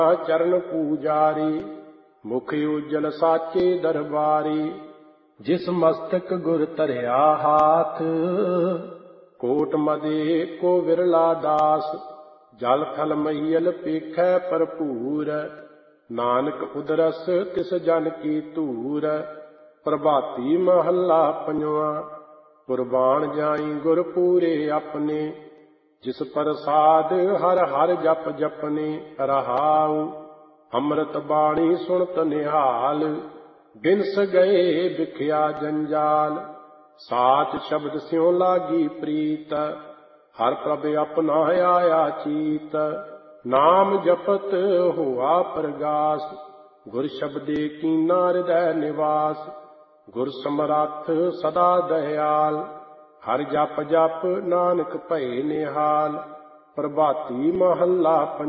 चरण पूजारी, मुख उज्जल साचे दरबारी। जिस मस्तक गुर धरिया हाथ, कोट मदे को विरला दास। जल थल महियल पेखै भरपूर, नानक उदरस तिस जन की धूर। प्रभाती महला पंजवा, कुर्बान जाई गुर पूरे अपने। जिस प्रसाद हर हर जप जपने रहाऊ। अमृत बाणी सुनत निहाल, बिनस गए बिख्या जंजाल। साच शब्द स्यों लागी प्रीत, हर प्रभ अपना आया चीत। नाम जपत हुआ प्रगास, गुर शब्दे कीना हृदय निवास। गुर समरथ सदा दयाल, हर जप जप नानक भये निहाल। प्रभाती महला